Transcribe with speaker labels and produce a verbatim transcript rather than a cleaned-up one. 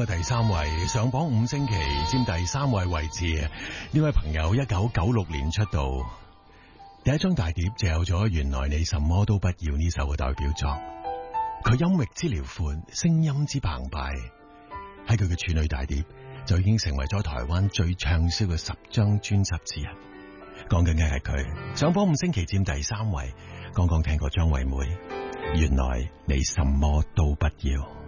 Speaker 1: 嘅第三位，上榜五星期，佔第三位位置。呢位朋友一九九六年出道，第一張大碟就有咗《原來你什麼都不要》呢首嘅代表作。佢音域之遼闊，聲音之澎湃，喺佢嘅處女大碟就已經成為咗台灣最暢銷嘅十張專輯之一。講緊嘅係佢上榜五星期，佔第三位。剛剛聽過張惠妹《原來你什麼都不要》。